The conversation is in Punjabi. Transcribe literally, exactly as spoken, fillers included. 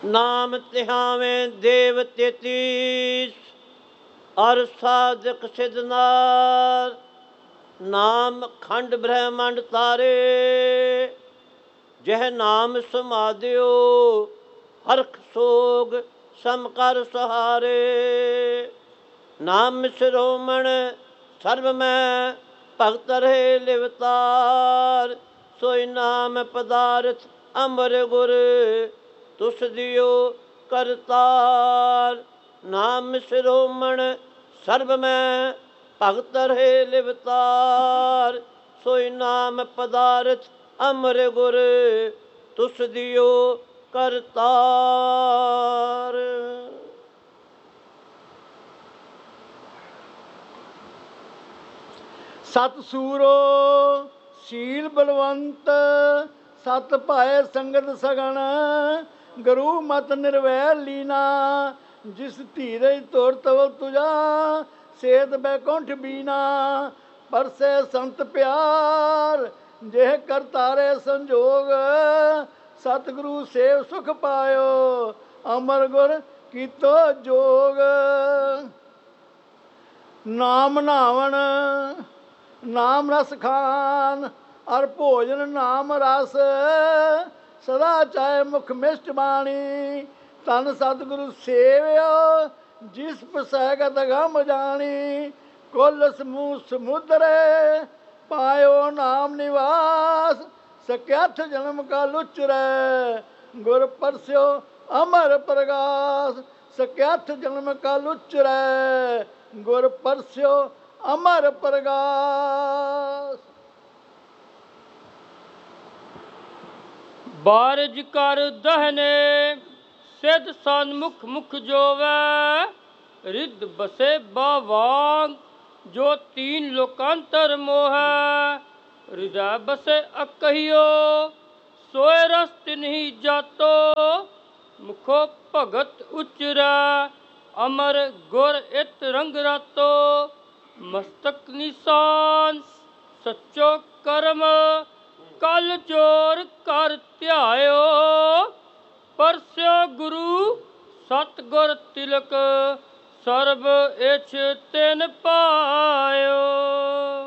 ਨਾਮ ਤਿਹਾਵੇਂ ਦੇਵ ਤੇਤੀਸ, ਅਰ ਸਾਧਕ ਸਿਧਨਾਰ। ਨਾਮ ਖੰਡ ਬ੍ਰਹਮੰਡ ਤਾਰੇ, ਜਹ ਨਾਮ ਸਮਾਧਿਓ ਹਰਖ ਸੋਗ ਸਮ ਕਰ ਸਹਾਰੇ। ਨਾਮ ਸਿਰੋਮਣ ਸਰਬ ਮੈਂ ਭਗਤ ਰਹੇ ਲਿਵਤਾਰ, ਸੋਈ ਨਾਮ ਪਦਾਰਥ ਅਮਰ ਗੁਰ ਤੁਸ ਦਿਓ ਕਰਤਾਰ। ਨਾਮ ਸਿਰੋਮਣ ਸਰਬ ਮੈਂ ਭਗਤ ਰਹੇ ਲਿਵਤਾਰ, ਸੋਈ ਨਾਮ ਪਦਾਰਥ ਅਮਰ ਗੁਰ ਤੁਸ ਦਿਓ ਕਰਤਾਰ। ਸਤ ਸੂਰੋ ਸ਼ੀਲ ਬਲਵੰਤ, ਸਤ ਭਾਏ ਸੰਗਤ ਸਗਣ। ਗੁਰੂ ਮਤ ਨਿਰਵੈਰ ਲੀਨਾ, ਜਿਸ ਧੀਰਜ ਤੁਰ ਤਵ ਤੁਜਾ ਸੇਤ ਬੈਕੁੰਠ ਬੀਨਾ। ਪਰਸੇ ਸੰਤ ਪਿਆਰ, ਜਿਹ ਕਰਤਾਰੇ ਸੰਜੋਗ। ਸਤਿਗੁਰੂ ਸੇਵ ਸੁਖ ਪਾਇਓ, ਅਮਰ ਗੁਰ ਕੀਤੋ ਜੋਗ। ਨਾਮ ਨਾਵਣ ਨਾਮ ਰਸ ਖਾਨ, ਅਰ ਭੋਜਨ ਨਾਮ ਰਸ। ਸਦਾ ਚਾਹੇ ਮੁਖ ਮਿਸ਼ਟ ਬਾਣੀ, ਧੰਨ ਸਤਿਗੁਰੂ ਸੇਵਿਓ ਜਿਸ ਪਸੈਗਤ ਗਮ ਜਾਣੀ। ਕੁਲ ਸਮੂਹ ਸਮੁਦਰੇ ਪਾਇਓ ਨਾਮ ਨਿਵਾਸ, ਸਕਿਆਥ ਜਨਮ ਕਾ ਲੁਚਰੈ ਗੁਰ ਪਰਸਿਓ ਅਮਰ ਪ੍ਰਗਾਸ। ਸਕਿਆਥ ਜਨਮ ਕਾ ਲੁਚਰੈ ਗੁਰ ਪਰਸਿਓ ਅਮਰ ਪ੍ਰਗਾਸ। ਬਾਰਜ ਕਰ ਦਹਨੇ ਸਿਧ ਸਨਮੁਖ ਮੁਖ ਜੋਵੈ। ਰਿੱਧ ਬਸੇ ਬਾਵਾਂਗ ਜੋ ਤੀਨ ਲੋਕਾਂਤਰ ਮੋਹੈ। ਹਿਰਦੈ ਬਸੇ ਅਕਹਿਓ ਸੋਇ ਰਸ ਤਿਨਹੀ ਜਾਤੋ। ਮੁਖੋ ਭਗਤ ਉਚਰੈ ਅਮਰ ਗੁਰ ਇਤ ਰੰਗ ਰਾਤੋ। ਮਸਤਕ ਨਿਸ਼ਾਨ ਸੱਚੋ ਕਰਮ ਕਲ ਚੋਰ ਕਰ ਧਿਆਇਓ। ਪਰਸਿਓ ਗੁਰੂ ਸਤਿਗੁਰ ਤਿਲਕ ਸਰਬ ਇਛ ਤਿਨ ਪਾਇਓ।